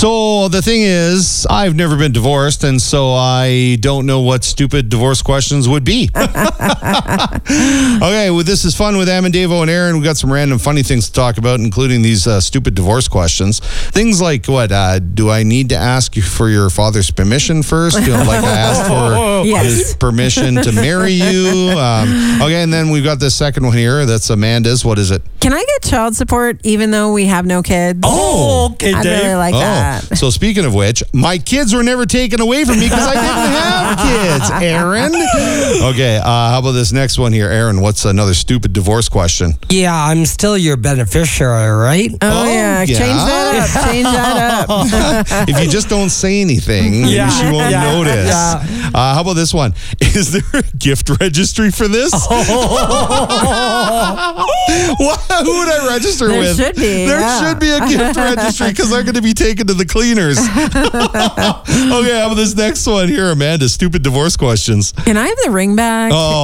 So the thing is, I've never been divorced, and so I don't know what stupid divorce questions would be. Okay, well, this is fun with Am and Davo and Aaron. We got some random funny things to talk about, including these stupid divorce questions. Things like, what, do I need to ask you for your father's permission first? You know, like I asked for his permission to marry you. Okay, and then we've got this second one here. That's Amanda's. What is it? Can I get child support even though we have no kids? Oh, okay, I Dave. really like that. So speaking of which, my kids were never taken away from me because I didn't have kids, Aaron. Okay, how about this next one here? Aaron, what's another stupid divorce question? Yeah, I'm still your beneficiary, right? Oh, yeah. Change that up. Change that up. If you just don't say anything, maybe she won't notice. Yeah. How about this one? Is there a gift registry for this? Who would I register with? There should be. There should be a gift registry because I'm going to be taken to the cleaners. Okay, how about this next one here, Amanda? Stupid divorce questions. Can I have the ring back? Oh,